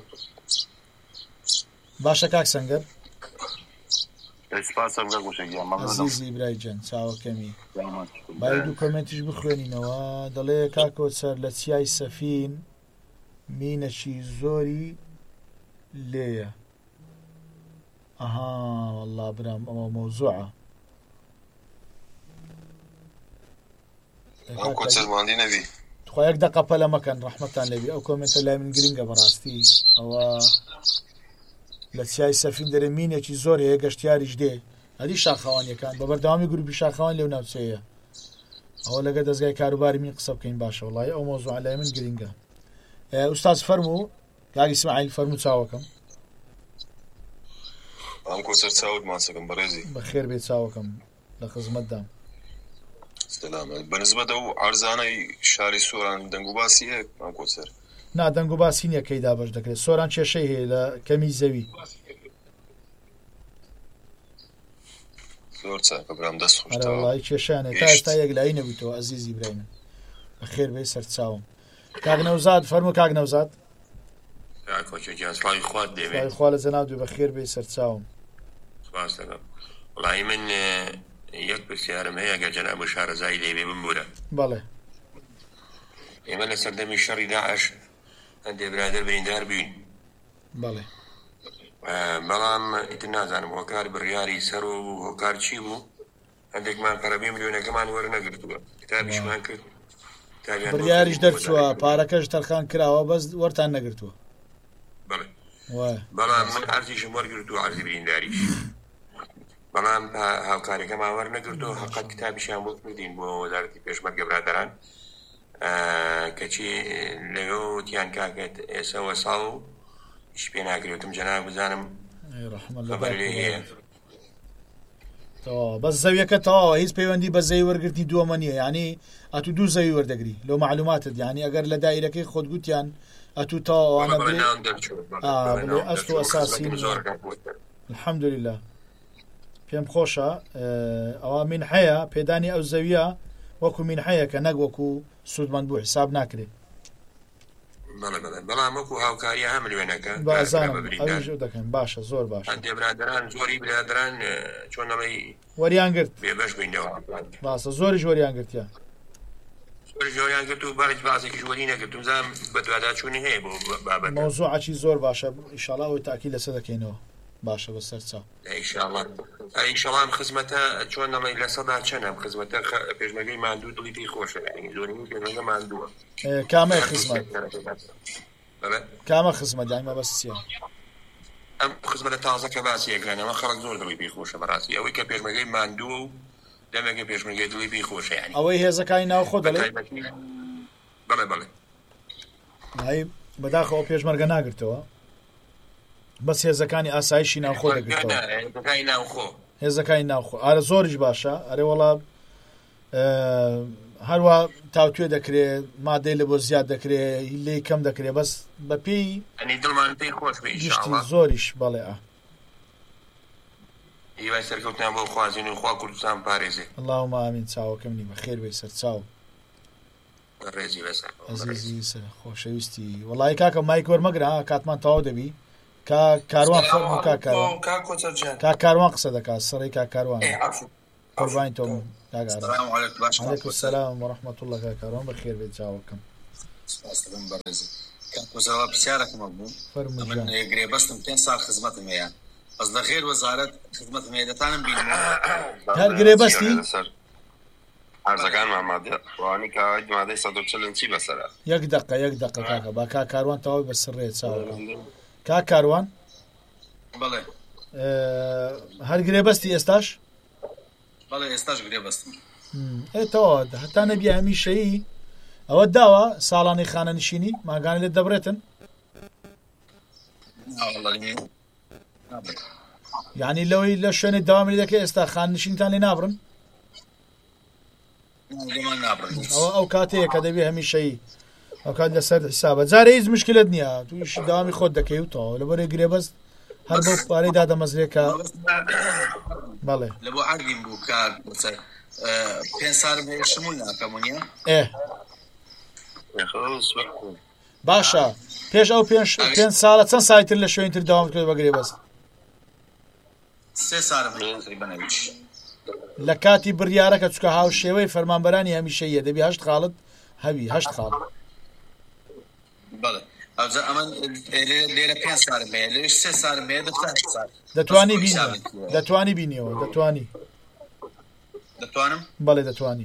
Speaker 2: باشە کاک سەنگەر عزیزی برای جەن چاوەکەمی بای دوو کۆمنتیش بخوێنینەوە. دەڵێ کاکۆچەر لە چیای سەفین مینەکی زۆری لێیە. ئەها وەڵڵا برام ئەمە مەوزوعە
Speaker 7: کۆچەرماندی نەبی
Speaker 2: خۆ یەک دەقە پەلە مەکەن ڕەحمەتان لەبی. ئەو کۆمنتە لای من گرنگە بەڕاستی ئەوە لە چیای سەفین دەرێ مینێکی زۆر هەیە گەشتیاریش دێ هەری شاخەوانیەکان بە بەردەوامی گروپی شاخەوان لێو ناوچەیە ئەوە لەگە دەستگای کاروباری من قسە بکەین باشە وڵای ئەو مۆزوع لای من گرنگە. ئوستاز فەرموو کاکی ئیسماعیل فەرموو چاوەکەم.
Speaker 7: ئەم کۆچەر چاوت ماسەکەم بەڕێزی
Speaker 2: بەخێر بێ چاوەکەم لە خزمەتدام.
Speaker 7: بەنسبەت ئەو عەرزانەی شاری سۆران دەنگ و باسی هەیە ئەم کۆچەر
Speaker 2: نا دەنگ و باسی نییە کەیدا بەش دەکرێت. سۆران کێشەی هەیە لە کەمی زەوی
Speaker 7: زۆر چاکە برام دەست خۆش
Speaker 2: وڵای کێشانێ تا ئێستا یەک لای نەبوویتەوە عەزیزی برای من بەخێر بێ سەر چاوم. کاک نەوزاد فەرموو کاک نەوزاد.
Speaker 10: سڵاوی خوات دەوێت
Speaker 2: خوا لە جەناب دوو بەخێر بێ سەر چاوم.
Speaker 10: سپاس دەکەم. وڵای من یەک پرسیارم هەیە ئەگەر جەناب شارەزایی لێبێ بمبورە.
Speaker 2: بەڵێ
Speaker 10: ئێمە لە سەردەمی شەڕی داعش هەندێک برادەر بریندار بووین.
Speaker 2: بەڵێ
Speaker 10: بەڵام ئیتر نازانم هۆکار بڕیاری سەر و هۆکار چی بوو هەندێکمان پەرەبێ ملیۆنەکەمان وەرنەگرتووە کتابیشمان کرد
Speaker 2: بڕیاریش دەرچووە پارەکەش تەرخان کراوە بەس وەرتان نەگرتووە.
Speaker 10: بەڵام من عەرزیشم وەرگرتووە عەرزی برینداریش بەڵام هاوکاریەکەمان وەرنەگرتووە حەقەت کتابیشیان بۆ کردین بۆ وەزارەتی پێشمەرگە برادەران کەچی لەوێتیان کاکێت ئێسەوە ساڵ و هیچ پێ ناکرێتم جەناب بزانم خەبەر لێ هەیە.
Speaker 2: بەس زەویەکە تەواوە هیچ پەیوەندی بە زەوی وەرگرتنی دووەمە نییە یعنی ئەتو دوو زەوی وەردەگری لەو معلوماتت یعنی ئەگەر لە دایرەکەی خۆت گوتیان ئەتو تاوانە بڵێ ئەست و ئەساسی الحەمدولله پێم خۆشە ئەوە من حەیە پێدانی ئەو زەویە وەکو من حەیە کە نەک وەکو سوودمەند بوو حساب ناکرێت.
Speaker 10: بەڵام وەکو هاوکاریە هەم لێنەکە
Speaker 2: دەکەن باشە زۆر باش
Speaker 10: هەندێک برادەران زۆری برادەران چۆنەڵی
Speaker 2: وەریان گرت
Speaker 10: بێبەش بووینەوە
Speaker 2: باسە زۆریش وەریان گرتیان
Speaker 10: زۆریان گرت و باش باسێکیش وەری نەگرت وزانم بە دواداچوونی هەیە بۆ بابەت
Speaker 2: مۆزوعەکی زۆر باشە ئینشاڵڵا ئەوەی تاکی لەسەر دەکەینەوە باشە بەسەر چاو
Speaker 10: ئینشاڵڵا خزمەتە چۆنەڵی لە سەدا چەندم خزمەتە پێشمەرگەی ماندوو دڵی پێی خۆشە زۆری پێشمەرگە ماندووە
Speaker 2: کامە خزمەت کامە خزمەت دایمە بەسیە
Speaker 10: ئەم خزمەتە تازە کە باسی یەکرانەوە خەڵک زۆر دڵی پێی خۆشە بەڕاستی ئەوەی کە پێشمەرگەی ماندووە و دەمێکە پێشمەرگەی دڵی پێی خۆشە یعنی
Speaker 2: ئەوەی هێزەکانی ناو خۆ دەڵێ
Speaker 10: بەڵێ
Speaker 2: بەداخەوە پێشمەرگە ناگرتەوە بەس هێزەکانی ئاسایشی ناوخۆ دەگرتەوە هێزەکانی ناوخۆ ئارە زۆریش باشە ئەرێ وەڵام هەروە تاوتوێ دەکرێت مادەی لە بۆ زیاد دەکرێت لێ کەم دەکرێت بەس بە پێی
Speaker 10: دڵمان پێی خۆش
Speaker 2: گشتی زۆریش بەڵێ
Speaker 10: هیوای سەرکەوتیان بۆ خوازین و خوا کوردستان پارێزێ
Speaker 2: اللهم ئامین چاوەکەم نی بەخێر بێ سەر چاو
Speaker 10: ڕێزی بەسەر
Speaker 2: عەزیزی سەر خۆشەویستی وەڵای کاکە مایک وەرمەگرە کاتمان تەواو دەبی کاروان فەرموو کاروان قسە دەکات سەڕی کاروان قوربانی تۆم کاک ئارام.
Speaker 3: السلام عليكم.
Speaker 2: وعليكم السلام ورحمة الله کاک ئارام بەخێر بێت چاوەکەم.
Speaker 3: سپاسدەکەم بەڕێزم. کاکوزەوە پرسیارێکم بوو. من گرێبەستم 5 ساڵ خزمەتم هەیە. بەس لە غێر وەزارەت خزمەتم هەیە دەتانم بینەوە.
Speaker 2: هەر گرێبەستی؟
Speaker 10: ئارزەکانمان مادەوانی کاوای مادەی 140 چی بەسەرە؟
Speaker 2: یەک دقە کاکە با کاک کاروان تەواوی بەسڕێ چاوەکەم. کاک کاروان؟
Speaker 3: بەڵێ.
Speaker 2: هەر گرێبەستی ئێستاش؟
Speaker 3: بەڵێ ئێستاش گرێبەستم.
Speaker 2: ئێتەوە هەتا نەبی هەمیشەیی ئەوە داوە ساڵانی خانە نشینی ماگانی لێت دەبرێتن؟ یعنی لەوەی لە شوێنی داوامی دەکە ئێستا خان نشینتان لێ نابڕن؟ ئەوە ئەو کاتەیە کە دەبێ هەمیشەیی ئەو کات لەسەر حسابە جارە هیچ مشکلت نییە تویش داوامی خۆت دەکەی و تەواو لەبەرەوەی گرێبەست هەر بەو پارەی دادەمەزرێکە. بەڵێ
Speaker 3: لە بۆ عەرگیم بوو کار 5 ساڵم هەیە شمول ناکەمونیە.
Speaker 2: باشە پێش ئەو 5 ساڵە چەند ساڵتر لە شوێنتر داوام کرد بە گرێبەست؟
Speaker 3: 3 ساڵم تقریبەنەویش.
Speaker 2: لە کاتی بڕیارەکە چکە هاوشێوەی فەرمانبەرانی هەمیشەیە دەبی 8 خاڵت هەبی 8 خاڵ.
Speaker 3: بەڵێ ئەمە لێرە 5 ساڵم هەیە لێش 3 ساڵم هەیە
Speaker 2: دەتوانی بینیەوە دەتوانم؟ بەڵێ دەتوانی.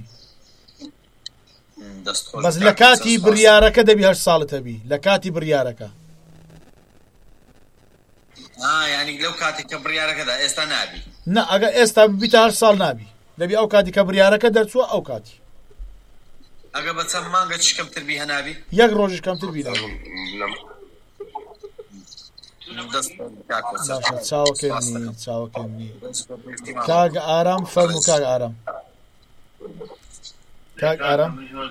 Speaker 2: بەس لە کاتی بڕیارەکە دەبی 8 ساڵت هەبی لە کاتی بڕیارەکە.
Speaker 3: ینی لەو کاتی کە بڕیارەکەدا ئێستا نابی؟
Speaker 2: نه ئەگە ئێستا ببیتە 8 ساڵ نابی دەبی ئەو کاتی کە بڕیارەکە دەرچووە ئەو کاتی.
Speaker 3: ئەگە بە چەند مانگە چ کەمتر بی هەنابی؟
Speaker 2: یەک ڕۆژش کەمتر بی چاوەکەمی کاک ئارام فەرموو کاک ئارام. کاک ئارام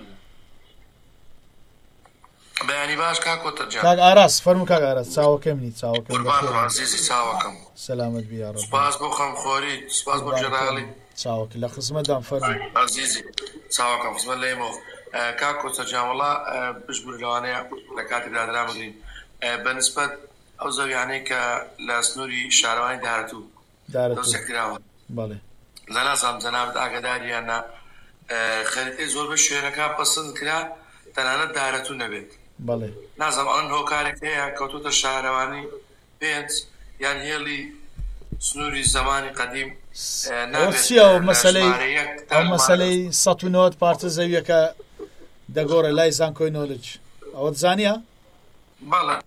Speaker 7: بەیانی باش کاکۆتەجان.
Speaker 2: کاک ئاراس فەرموو کاک ئاراس چاوەکەمی چاوەکەم
Speaker 7: عزیزی چاوەکەم.
Speaker 2: سەلامەت بی یا ڕەب.
Speaker 7: سوپاس بۆ خەمخۆری سوپاس بۆ جەلالی.
Speaker 2: چاوەکە لە خزمەتدان فەرموو.
Speaker 7: عزیزی چاوەکەم خزمەت لێمەوە. کاکۆتەجان وەڵا پشتبوور لەوانەیە لە کاتی برادرا بگرین بەنسبەت ئەو زەویانەی کە لە سنووری شارەوانی دارەتوو دەوسێکراوە.
Speaker 2: بەڵێ
Speaker 7: لە نازانم جەنابەت ئاگاداریانە خەریتەی زۆر بە شوێنەکە پەسەند کرا تەنانەت دارەتوو نەبێت.
Speaker 2: بەڵێ
Speaker 7: نازانم ئەوەن هۆکارێک هەیە کەوتوتە شارەوانی پێنج یان هێڵی سنووری زمانی قەدیم
Speaker 2: چیە مەسەلەی 190 پارچە زەویەکە دەگۆڕێ لای زانکۆی نۆلج ئەوە دزانیە؟
Speaker 7: بەڵێ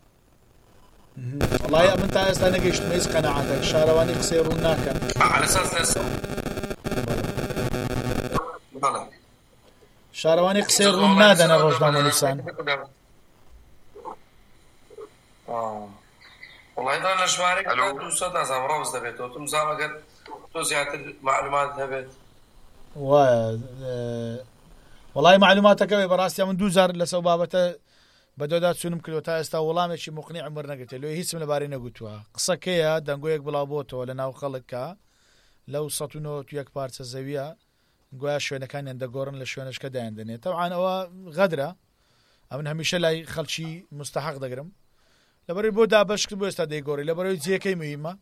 Speaker 2: وڵای من تا ئێستا نەگەیشتم هیچ قەنەعاتێک شارەوانی قسەی ڕوون ناکەن. شارەوانی قسەی ڕوون نادەنە ڕۆژنامەنووسان.
Speaker 7: وڵایدان لە ژمارەی 200 نازانم ڕەوز دەبێتەوە تم زانەگەر تۆ زیاتر معلومات هەبێت.
Speaker 2: وایە وڵای معلوماتەکەوێ بەڕاستیان من 2000 لەسەو بابەتە بەدۆدا چوونم کردو تا ئێستا وەڵامێکی مقنیع عمر نەگرێت لێ هیچم لەبارەی نەگوتووە. قسەکەیە دەنگۆیەک بڵاو بۆتەوە لە ناو خەڵکە لەو 191 پارچە زەویە گویا شوێنەکانیان دەگۆڕن لە شوێنشکە دایان دەنێت. تەوعان ئەوە غەدرە ئەمن هەمیشە لای خەڵکی مستحق دەگرم لەبەرەوەی بۆ دابەشکرد بۆ ئێستا دەیگۆڕی لەبەرەوەی جێەکەی مهمە.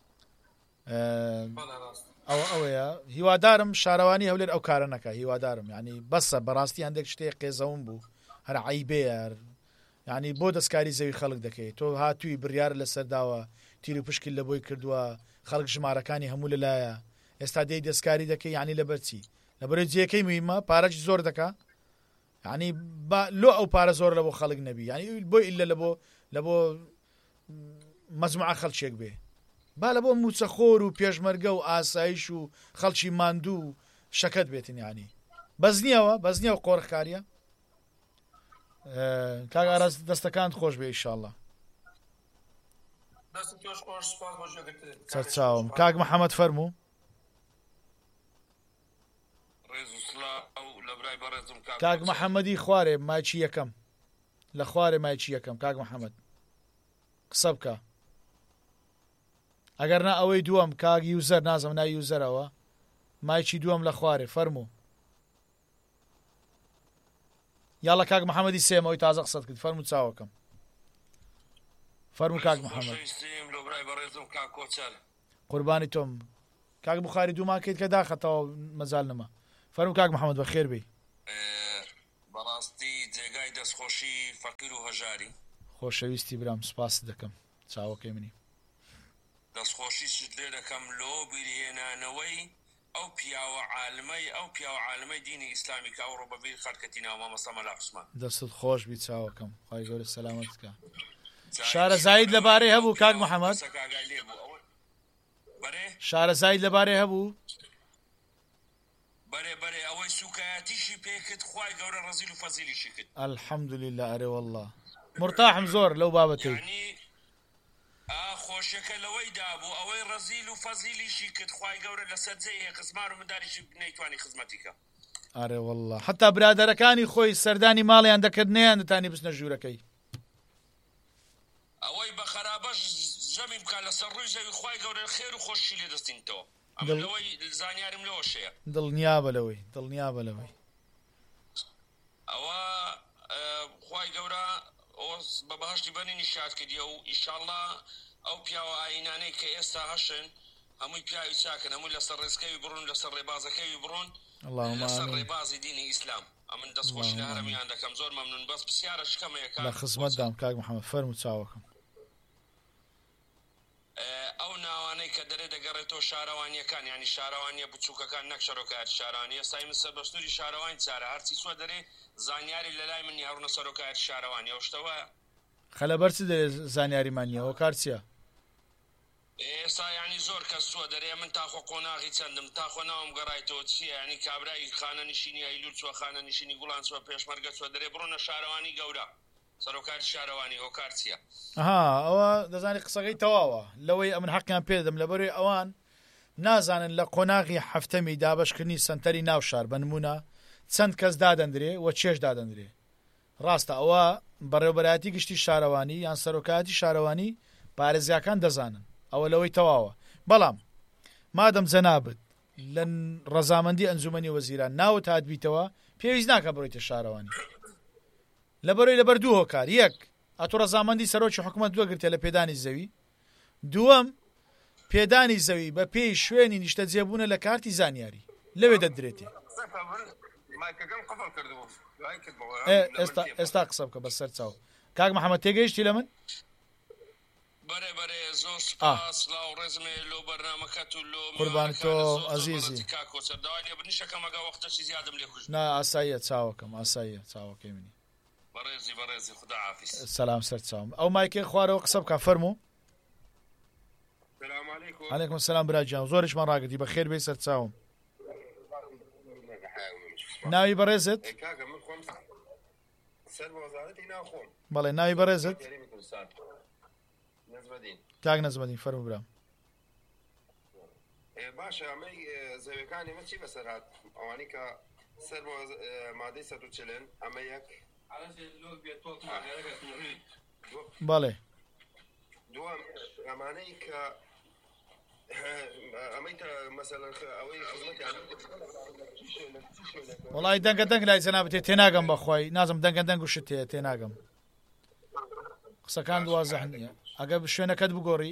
Speaker 2: ئەوەیە هیوادارم شارەوانی هەولێر ئەو کارە نەکە هیوادارم ینی بەسە بەڕاستی هەندێک شتێک قێزەون بوو هەر عیبەیە ینی بۆ دەستکاری زەوی خەڵک دەکەیت تۆ هاتووی بڕیار لەسەرداوە تیر و پشکل لە بۆی کردووە خەڵک ژمارەکانی هەموو لەلایە ئێستا دەی دەستکاری دەکەی ینی لەبەرچی لەبەرەوەی جێەکەی مهمە پارەش زۆر دەکا ینی لۆ ئەو پارە زۆر لە بۆ خەڵک نەبی ینی بۆی ئیلە لە بۆ مەجموعە خەڵکێک بێ با لە بۆ موچەخۆر و پێشمەرگە و ئاسایش و خەڵکی ماندوو شەکەت بێتن ینی بەزنیەوە قۆڕخکاریە. کاک ئاراس دەستەکانت خۆش بێ ئینشاءالله. سەرچاوم کاک محەممەد فەرموو. کاک محەممەدی خوارێ ماچی یەکەم لە خوارێ مایکی یەکەم کاک محەممەد قسە بکە ئەگەر نا ئەوەی دووەم کاک یوزەر نازم نای یوزەرەوە مایکی دووەم لە خوارێ فەرموو. یاڵە کاک محەممەدی سێمەوەی تازە قسەت کرد فەرموو چاوەکەم فەرموو کاک محەممەد. قوربانی تۆم کاک بخاری دووماکەیت کە داخەتەوە مەزال نەما فەرمو کاک محەممەد بەخێر بێ.
Speaker 7: بەڕاستی جێگای دەستخۆشی فەقیر و هەژاری
Speaker 2: خۆشەویستی برام سوپاس دەکەم چاوەکەی منی
Speaker 7: دەستخۆشی سوت لێ دەکەم لۆ بیرهێنانەوەی ئەو پیاوە عالمەی دینی ئیسلامی کە ئەو ڕۆبەبیر خەرکەتی ناو مامەستا مەلا عوسمان
Speaker 2: دەستت خۆش بی چاوەکەم خی گەورە سەلامەت بکە. شارەزاید لەبارەی هەبوو کاک محەممەد شارەزاید لەبارەی هەبوو
Speaker 7: بەرێ ئەوەی سوکایەتیشی پێکرد خوای گەورە ڕەزیل و فەزیلیشی کرد
Speaker 2: الحەمدولله ئەرێ وەڵڵا مرتاحم زۆر لەو بابەتەی
Speaker 7: خۆشیەکە لەوەی دابوو ئەوەی ڕەزیل و فەزیلیشی کرد خوای گەورە لەسەر جێی قزمار و منداریشی نەیتوانی خزمەتیکە
Speaker 2: ئارێ وەڵڵا حتا برادەرەکانی خۆی سەردانی ماڵیان دەکردنیان دەتانی بستنە ژوورەکەی
Speaker 7: ئەوەی بە خراپەش ژەمی بکات لەسەر ڕووی زەوی خوای گەورە خێر و خۆشی لێ دەستینتەوە ئەوەی زانیارم لەوەشەیە
Speaker 2: دڵنیا بەلەوەی
Speaker 7: ئەوە خوای گەورە بە بەهەشتی بەنینی شاد کردیە و ئیشاڵڵا ئەو پیاوە ئاینانەی کە ئێستا هەشن هەمووی پیاوی چاکن هەمووی لەسەر ڕێزکەوی بڕون لەسەر ڕێبازەکەوی بڕون لەسەر ڕێبازی دینی ئیسلام ئەمن دەستخۆشی لە هەرەمیان دەکەم زۆر مەمنون بەس پرسیارە شکەمەیەکە
Speaker 2: لە خزمەتدام کاک محەممەد فەرموو چاوەکەم
Speaker 7: ئەو ناوانەی کە دەرێ دەگەڕێتەوە شارەوانیەکان ینی شارەوانیە بچووکەکان نەک شەرۆکایەتی شارەوانی ئێستا من سەربەستووری شارەوانی چارە هەرچی سوە دەرێ زانیاری لە لای منی هەڕونە سەرۆکایەتی شارەوانی ئەو شتەوە
Speaker 2: خەلەبەر چ دەرێ زانیاریمانیەوە کار چییە؟
Speaker 7: ئێستا ینی زۆر کەس سووە دەرێ من تاخۆ قۆناغی چەندم تاخۆ ناوم گەڕایتەوە چییە ینی کابرایی خانە نشینی ئەیلور چوە خانە نشینی گوڵان چوە پێشمەرگە چوە دەرێ بڕۆنە شارەوانی گەورە سەرۆکاری شارەوانی هۆکار چییە؟
Speaker 2: ئەوە دەزانی قسەکەی تەواوە لەوەی من حەقیان پێدەم لەبەروی ئەوان نازانن لە قۆناغی هەفتەمی دابشکردنی سنتەری ناو شار بە نمونە چەند کەس دادەندرێ و چێش دادەندرێ ڕاستە ئەوە بەڕێوەبەرایەتی گشتی شارەوانی یان سەرۆکایەتی شارەوانی پارێزیاکان دەزانن ئەوە لەوەی تەواوە بەڵام مادەم جەنابەت لە ڕەزامەندی ئەنجومەنی وەزیران ناوت هاتبیتەوە پێویست ناکە بڕۆیتە شارەوانی لەبەرەوەی لەبەر دوو هۆکار یەک ئەتۆ ڕەزامەندی سەرۆکی حکوومەت دووەگرتێ لە پێدانی زەوی دووەم پێدانی زەوی بە پێی شوێنی نیشتە جێبوونە لە کارتی زانیاری لەوێ دەدرێتێ ئێستا قسە بکە بەسەر چاو کاک محەممەد تێگەیشتی لە من
Speaker 7: بەرێ زۆر سپاس لاو ڕێزمێ لۆ بەرنامەکەت و لۆ
Speaker 2: قوربان تۆ عەزیزی
Speaker 7: بنیشەکەمەگە وەختەشی زیادم لێ خوش
Speaker 2: نا ئاساییە چاوەکەم ئاساییە چاوەکەی منی
Speaker 7: بەڕێزی خدا حافیز
Speaker 2: سەلام سەر چاوم ئەو مایکێ خوارەوە قسە بکە فەرموو عەلەیکوم سەلام براجان زۆرشمان ڕاگرتی بەخێر بێی سەر چاوم ناوی بەڕێزت بەڵێ ناوی بەڕێزت کاک نەزمەدین فەرموو برام
Speaker 11: باشە ئەمەی زەویەکانی من چی بەسەر هات ئەوانی کە سەر بۆ مادەی 140 ئەمە یەک
Speaker 2: بەڵێ
Speaker 11: دووەم ئەمانەی کە ئەمەی مەسەلەن ئەوەی
Speaker 2: وەڵای دەنگە دەنگ لای جەنابەتێ تێناگەم بەخوای نازم دەنگە دەنگ و شت تێناگەم قسەکان دوازەح نییە ئەگەر شوێنەکەت بگۆڕی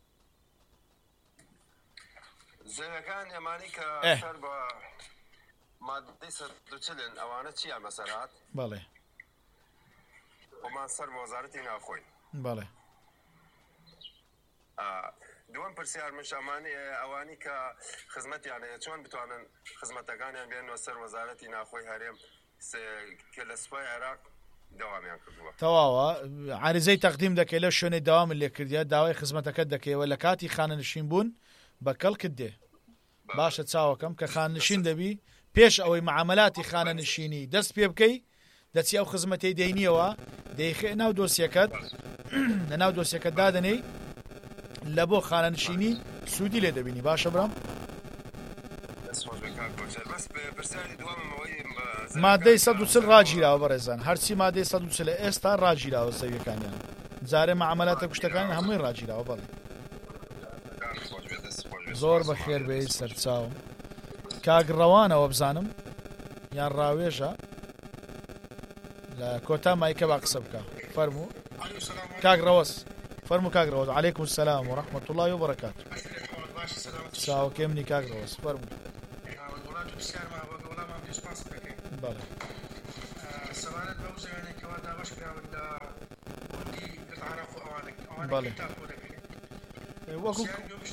Speaker 11: زەویەکان ئەمانەی کە سەر بە مادەی 140 ئەوانە چیان بەسەر هات
Speaker 2: بەڵێ
Speaker 11: ومان سەر بە وەزارەتی ناوخۆی
Speaker 2: بەڵێ
Speaker 11: دووەم پرسیار مشەمانی ئەوانی کە خزمەتیانەیە چۆن بتوانن خزمەتەکانیان بێنەوە سەر وەزارەتی ناوخۆی هەرێم کە لە سوپای عێراق داوامیان کردووە
Speaker 2: تەواوە عریزەی تەقدیم دەکەی لە شوێنەی داوامت لێ کردیە داوای خزمەتەکەت دەکەیەوە لە کاتی خانەنشین بوون بە کەڵکت دێ باشە چاوەکەم کە خاننشین دەبی پێش ئەوەی معاملاتی خانەنشینی دەست پێ بکەی دەچی ئەو خزمەتی دەینیەوە دەیخێ ناو دۆسیەکەت لە ناو دۆسیەکەت دادنەی لە بۆ خانەنشینی سوودی لێ دەبینی باشە برام مادەی 140 ڕاگیراوە بەڕێزان هەرچی مادەی 140 ئێستا ڕاگیراوە زەویەکانیان جارێ معاملاتە کوشتەکان هەمووی ڕاگیراوە بەڵێ زۆر بە خێر بێی سەرچاوم کاگڕەوانەوە بزانم یان ڕاوێژە لە کۆتا مایکە با قسە بکە فەرموو کاگڕەوەس فەرموو کاگڕەوەس عەلەیکوم سەلام و ڕەحمەتوڵڵاهی و بەرەکاتوه چاوەکەی منی کاکڕەوە فەرموو بەڵێ
Speaker 12: سەبارەت بەو زەوێنێکەوە دابەش کراون لە کوردی عێراق و ئەوانە
Speaker 2: بەڵێ وەکو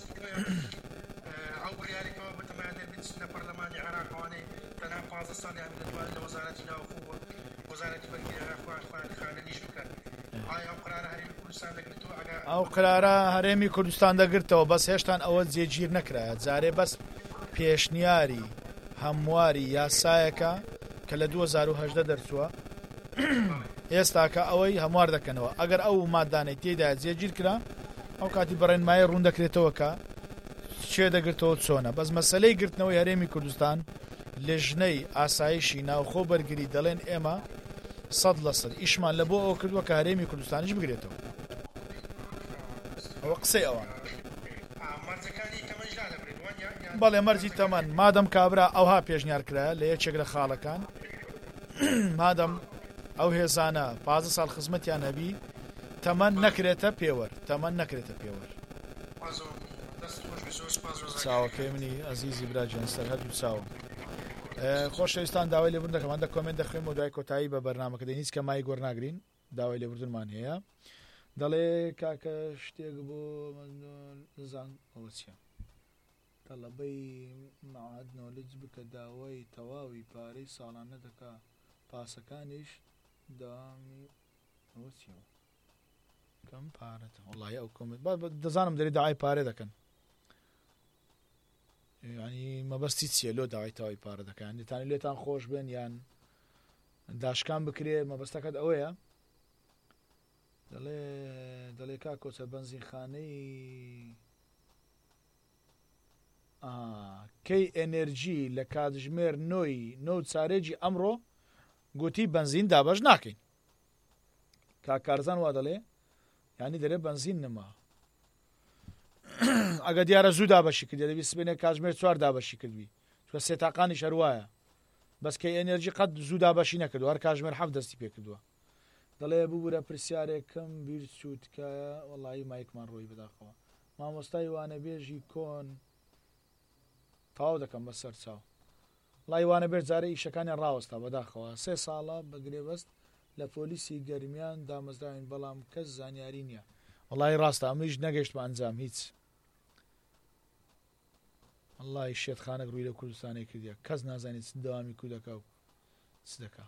Speaker 12: ئەو بڕیارێکەوە بەتەمایە بچ لە پەرلەمانی عێراق ئەوانەی تەنها 15 ساڵیان دەتوانێت لە وەزارەتی ناوخۆ وەزارەتی بەرگری عێراق خانەنیش بکەن. ئایا ئەو قرارە هەرێمی کوردستان دەگرێتەوە؟
Speaker 2: ئەو قرارە هەرێمی کوردستان دەگرتەوە، بەس هێشتان ئەوە جێگیر نەکرایە. جارێ بەس پێشنیاری هەمواری یاسایەکە کە لە 2010 دەرچووە ئێستاکە ئەوەی هەموار دەکەنەوە. ئەگەر ئەو مادانەی تێدا جێگیر کرا ئەو کاتی بەڕێنمایی ڕوون دەکرێتەوە کە چێ دەگرتەوە چۆنە. بەس مەسەلەی گرتنەوەی هەرێمی کوردستان لێژنەی ئاسایشی ناوخۆ بەرگری دەڵێن ئێمە 100% ئیشمان لە بۆ ئەو کردووە کە هەرێمی کوردستانیش بگرێتەوە. ئەوە قسەی ئەوان بەڵێ مەرجی تەمەن مادەم کابرا ئەوها پێشنیار کرایە لە یەکێک لە خاڵەکان مادەم ئەو هێزانە 15 ساڵ خزمەتیان هەبی تەمەن نەکرێتە پێوەر چاوەکەی منی ئەزیزی براجان سەرهەدوو چاوم. خۆشەویستان داوای لێبوردن دەکەمان دە کۆمنت دەخوێم و دوای کۆتایی بە بەرنامەکە دەی هیچ کە مای گۆڕناگرین داوای لێبوردنمان هەیە. دەڵێ کاکە شتێک بۆ زان ئەوە چیە تەڵەبەی مەعاد نۆلج بکە داوای تەواوی پارەی ساڵانە دەکا پاسەکانیش داوامی ئەوە چیەوە کەم پارەتە وڵای ئەو کۆمنت دەزانم دەری داوای پارێ دەکەن ینی مەبەستی چیە لۆ داوای تەواوی پارە دەکەن دێتانی لێتان خۆش بن یان داشکان بکرێ مەبەستەکەت ئەوەیە. دەڵێ کا کۆچە بەنزینخانەی کەی ئەنێرجی لە کاتژمێر 9 چارێجی ئەمڕۆ گوتی بەنزین دابەش ناکەین. کاکارزان وا دەڵێ ینی دەرێ بەنزین نما ئەگە دیارە زوو دابەشی کردی دەبی سبێنێ کاتژمێر 4 دابەشی کردوی چکە سێ تاقانی شەروایە بەس کەی ئەنێرجی قەت زوو دابەشی نەکردو هەر کاتژمێر 7 دەستی پێ کردووە. دەڵێ ببوورە پرسیارێکم بیر چووتکایە وەڵایی مایکمان ڕۆی بداخەوە مامۆستای وانەبێژی کۆن تاو دەکەم بەسەر چاو وڵای وانەبێژ جارە ئیشەکانیان ڕاوەستا بەداخەوە 3 ساڵە بەگرێبەست لە پۆلیسی گەرمیان دامەزراین بەڵام کەس زانیاری نییە. وڵای ڕاستە ئەمەش نەگەشت بە ئەنجام هیچ وڵای شێتخانەک ڕووی لە کوردستانی کردیە کەس نازانێت چ دەوامی کودەکە و چ دەکا.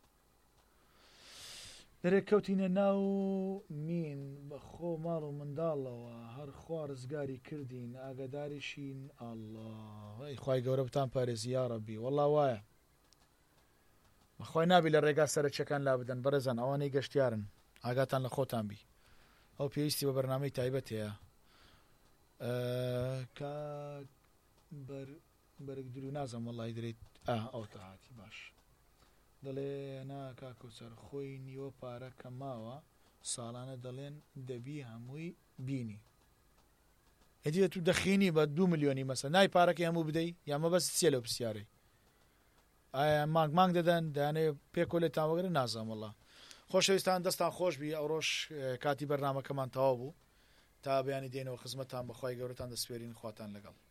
Speaker 2: دەرێک کەوتینە ناو مین بەخۆ ماڵ و منداڵەوە هەر خوا ڕزگاری کردین ئاگاداریشین ئەڵڵا خوای گەورە بتان پارێزی یا ڕەبی وەڵڵا وایە بەخوای نابی لە ڕێگا سەرچەکان لا بدەن بەڕێزان ئەوانەی گەشتیارن ئاگاتان لە خۆتان بی ئەو پێویستی بە بەرنامەی تایبەت هەیە. بەرگ درو نازم وەڵڵای دەرێت ئەو تاهاتی باش دەڵێ ناکا کۆچەر خۆی نیوە پارە کە ماوە ساڵانە دەڵێن دەبی هەمووی بینی هەدیە تو دەخینی بە 2 ملیۆنی مەسە نای پارەکە هەموو بدەی یامە بەس چێ لەو پرسیارەی ئایا مانگ دەدەن دەیانێ پێکۆ لێتان وەگرن نازانم وەڵڵا. خۆشەویستان دەستان خۆش بی ئەوڕۆژ کاتی بەرنامەکەمان تەواو بوو تا بەیانی دێنەوە خزمەتان بەخوای گەورەتان دەسپێرین خواتان لەگەڵ.